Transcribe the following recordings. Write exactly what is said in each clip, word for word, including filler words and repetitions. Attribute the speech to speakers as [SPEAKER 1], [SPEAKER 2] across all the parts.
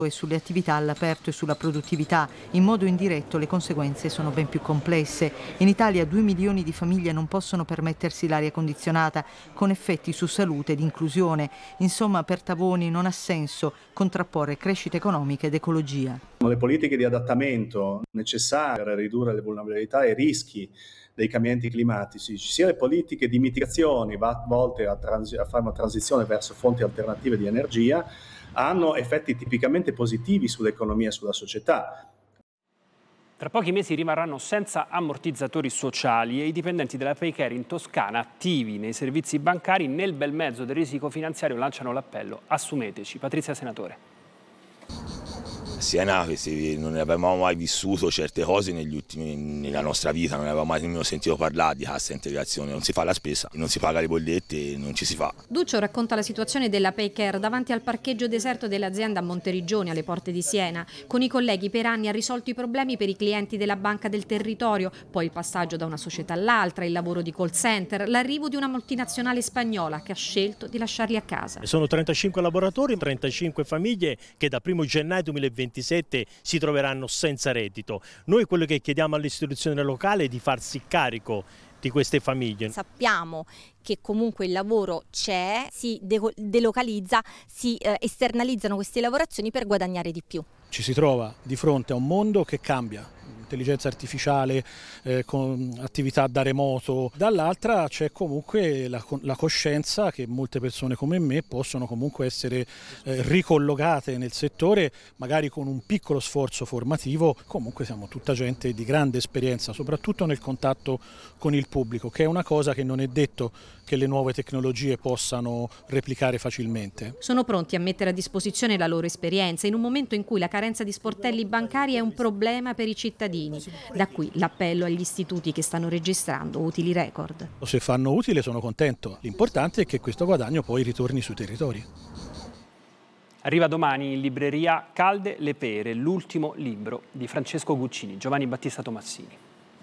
[SPEAKER 1] e sulle attività all'aperto e sulla produttività. In modo indiretto le conseguenze sono ben più complesse. In Italia due milioni di famiglie non possono permettersi l'aria condizionata, con effetti su salute ed inclusione. Insomma, per Tavoni non ha senso contrapporre crescita economica ed ecologia.
[SPEAKER 2] Le politiche di adattamento necessarie per ridurre le vulnerabilità e i rischi dei cambiamenti climatici, sia le politiche di mitigazione volte a, trans- a fare una transizione verso fonti alternative di energia, hanno effetti tipicamente positivi sull'economia e sulla società.
[SPEAKER 3] Tra pochi mesi rimarranno senza ammortizzatori sociali e i dipendenti della Paycare in Toscana, attivi nei servizi bancari, nel bel mezzo del risico finanziario lanciano l'appello: assumeteci. Patrizia Senatore.
[SPEAKER 4] Siena, non avevamo mai vissuto certe cose negli ultimi, nella nostra vita, non avevamo mai nemmeno sentito parlare di cassa integrazione, non si fa la spesa, non si paga le bollette, non ci si fa.
[SPEAKER 5] Duccio racconta la situazione della Paycare davanti al parcheggio deserto dell'azienda a Monteriggioni, alle porte di Siena. Con i colleghi per anni ha risolto i problemi per i clienti della banca del territorio, poi il passaggio da una società all'altra, il lavoro di call center, l'arrivo di una multinazionale spagnola che ha scelto di lasciarli a casa.
[SPEAKER 6] Sono trentacinque lavoratori, trentacinque famiglie che da primo gennaio duemilaventisette si troveranno senza reddito. Noi quello che chiediamo all'istituzione locale è di farsi carico di queste famiglie.
[SPEAKER 7] Sappiamo che comunque il lavoro c'è, si de- delocalizza, si eh, esternalizzano queste lavorazioni per guadagnare di più.
[SPEAKER 8] Ci si trova di fronte a un mondo che cambia. Intelligenza artificiale, eh, con attività da remoto, dall'altra c'è comunque la, la coscienza che molte persone come me possono comunque essere eh, ricollocate nel settore, magari con un piccolo sforzo formativo. Comunque siamo tutta gente di grande esperienza, soprattutto nel contatto con il pubblico, che è una cosa che non è detto che le nuove tecnologie possano replicare facilmente.
[SPEAKER 5] Sono pronti a mettere a disposizione la loro esperienza in un momento in cui la carenza di sportelli bancari è un problema per i cittadini. Da qui l'appello agli istituti che stanno registrando utili record.
[SPEAKER 8] Se fanno utile sono contento, l'importante è che questo guadagno poi ritorni sui territori.
[SPEAKER 3] Arriva domani in libreria Calde le pere, l'ultimo libro di Francesco Guccini. Giovanni Battista Tomassini.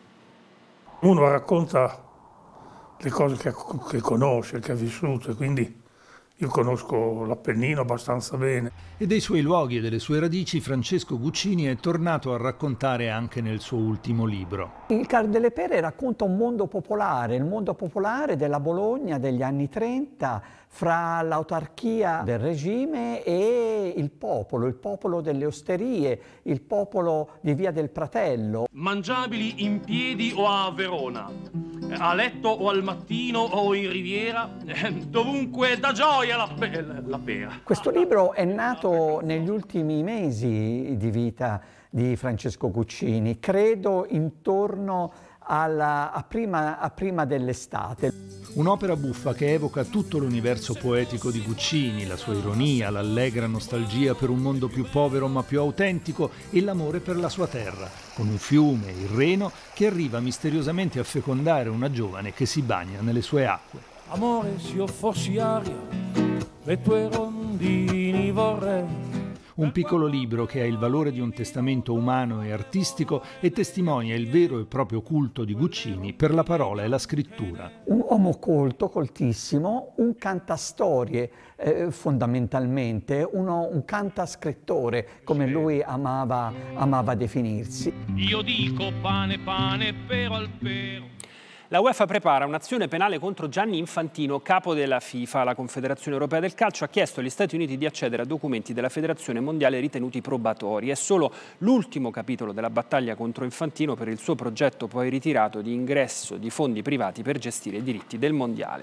[SPEAKER 9] Uno racconta le cose che, che conosce, che ha vissuto, e quindi io conosco l'Appennino abbastanza bene.
[SPEAKER 10] E dei suoi luoghi e delle sue radici Francesco Guccini è tornato a raccontare anche nel suo ultimo libro.
[SPEAKER 11] Il Calde delle Pere racconta un mondo popolare, il mondo popolare della Bologna degli anni trenta, fra l'autarchia del regime e il popolo, il popolo delle osterie, il popolo di Via del Pratello.
[SPEAKER 12] Mangiabili in piedi o a Verona, a letto o al mattino o in riviera, dovunque da gioia la, pe- la pera.
[SPEAKER 11] Questo libro è nato negli ultimi mesi di vita di Francesco Guccini, credo intorno alla, a, prima, a prima dell'estate.
[SPEAKER 10] Un'opera buffa che evoca tutto l'universo poetico di Guccini, la sua ironia, l'allegra nostalgia per un mondo più povero ma più autentico e l'amore per la sua terra, con un fiume, il Reno, che arriva misteriosamente a fecondare una giovane che si bagna nelle sue acque.
[SPEAKER 13] Amore, se io fossi aria, le tue rondini vorrei.
[SPEAKER 10] Un piccolo libro che ha il valore di un testamento umano e artistico e testimonia il vero e proprio culto di Guccini per la parola e la scrittura.
[SPEAKER 11] Un uomo colto, coltissimo, un cantastorie eh, fondamentalmente, uno, un cantascrittore, come lui amava, amava definirsi.
[SPEAKER 12] Io dico pane, pane, pero al pero.
[SPEAKER 3] La UEFA prepara un'azione penale contro Gianni Infantino, capo della FIFA. La Confederazione Europea del Calcio ha chiesto agli Stati Uniti di accedere a documenti della Federazione Mondiale ritenuti probatori. È solo l'ultimo capitolo della battaglia contro Infantino per il suo progetto poi ritirato di ingresso di fondi privati per gestire i diritti del Mondiale.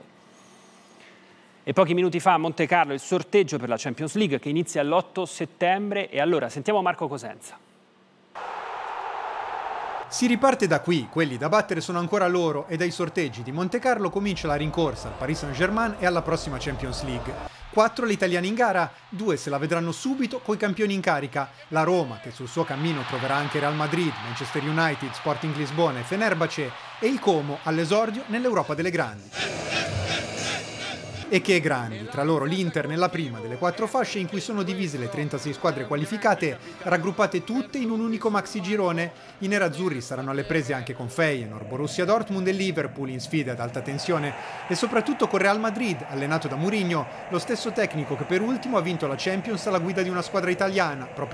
[SPEAKER 3] E pochi minuti fa a Monte Carlo il sorteggio per la Champions League che inizia l'otto settembre. E allora sentiamo Marco Cosenza.
[SPEAKER 14] Si riparte da qui, quelli da battere sono ancora loro e dai sorteggi di Monte Carlo comincia la rincorsa al Paris Saint-Germain e alla prossima Champions League. Quattro gli italiani in gara, due se la vedranno subito coi campioni in carica, la Roma che sul suo cammino troverà anche Real Madrid, Manchester United, Sporting Lisbona e Fenerbahce, e il Como all'esordio nell'Europa delle grandi. E che grandi, tra loro l'Inter nella prima delle quattro fasce in cui sono divise le trentasei squadre qualificate, raggruppate tutte in un unico maxi girone. I nerazzurri saranno alle prese anche con Feyenoord, Borussia Dortmund e Liverpool in sfide ad alta tensione e soprattutto con Real Madrid, allenato da Mourinho, lo stesso tecnico che per ultimo ha vinto la Champions alla guida di una squadra italiana, proprio